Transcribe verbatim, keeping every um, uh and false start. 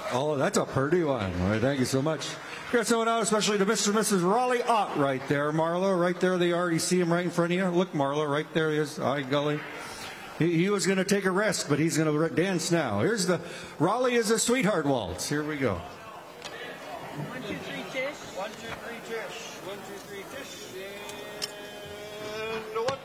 Oh, that's a pretty one. All right, thank you so much. Here's someone out, especially to Mister and Missus Raleigh Ott right there, Marlo. Right there, they already see him right in front of you. Look, Marlo, right there he is. Hi, Gully. He, he was going to take a rest, but he's going to dance now. Here's the Raleigh is a Sweetheart Waltz. Here we go. One, two, three, Tish. One, two, three, Tish. One, two, three, Tish. And one.